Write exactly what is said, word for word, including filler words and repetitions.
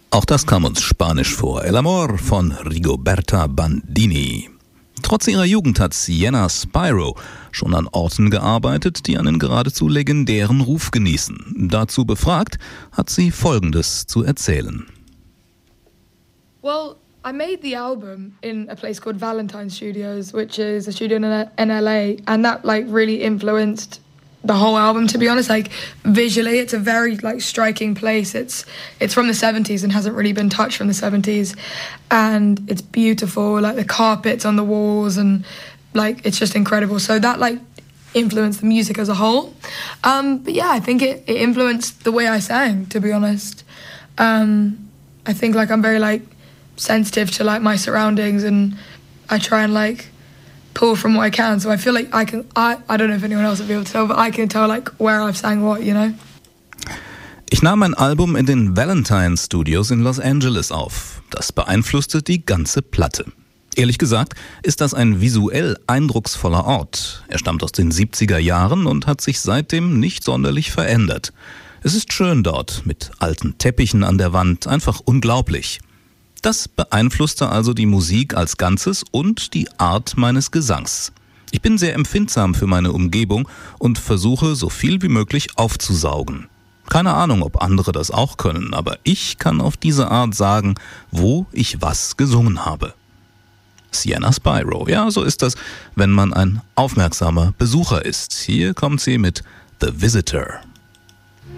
Auch das kam uns spanisch vor. El Amor von Rigoberta Bandini. Trotz ihrer Jugend hat Sienna Spyro schon an Orten gearbeitet, die einen geradezu legendären Ruf genießen. Dazu befragt, hat sie Folgendes zu erzählen. Well, I made the album in a place called Valentine Studios, which is a studio in L A, and that like really influenced the whole album, to be honest. Like visually, it's a very like striking place. It's it's from the seventies and hasn't really been touched from the seventies, and it's beautiful. Like the carpets on the walls, and like it's just incredible. So that like influenced the music as a whole. Um, but yeah, I think it, it influenced the way I sang, to be honest. Um, I think like I'm very like sensitive to like my surroundings, and I try and like pull from what I can. So I feel like I can, I, I don't know if anyone else will be able to tell, but I can tell like where I've sang what, you know. Ich nahm mein Album in den Valentine Studios in Los Angeles auf. Das beeinflusste die ganze Platte. Ehrlich gesagt ist das ein visuell eindrucksvoller Ort. Er stammt aus den siebziger Jahren und hat sich seitdem nicht sonderlich verändert. Es ist schön dort, mit alten Teppichen an der Wand, einfach unglaublich. Das beeinflusste also die Musik als Ganzes und die Art meines Gesangs. Ich bin sehr empfindsam für meine Umgebung und versuche, so viel wie möglich aufzusaugen. Keine Ahnung, ob andere das auch können, aber ich kann auf diese Art sagen, wo ich was gesungen habe. Sienna Spyro, ja, so ist das, wenn man ein aufmerksamer Besucher ist. Hier kommt sie mit The Visitor.